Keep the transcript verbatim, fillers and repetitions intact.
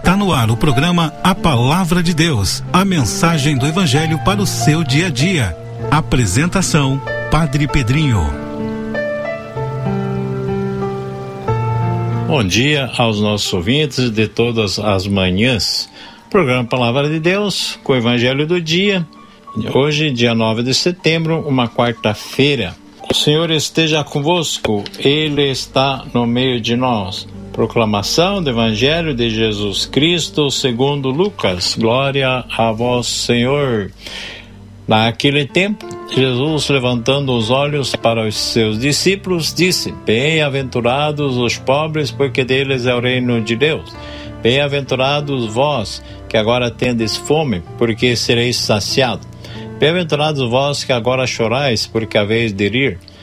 Está no ar o programa A Palavra de Deus, a mensagem do Evangelho para o seu dia a dia. Apresentação, Padre Pedrinho. Bom dia aos nossos ouvintes de todas as manhãs. Programa Palavra de Deus, com o Evangelho do dia. Hoje, dia nove de setembro, uma quarta-feira. O Senhor esteja convosco, Ele está no meio de nós. Proclamação do Evangelho de Jesus Cristo segundo Lucas. Glória a vós, Senhor. Naquele tempo, Jesus, levantando os olhos para os seus discípulos, disse: Bem-aventurados os pobres, porque deles é o reino de Deus. Bem-aventurados vós, que agora tendes fome, porque sereis saciados. Bem-aventurados vós que agora chorais, porque haveis de rir.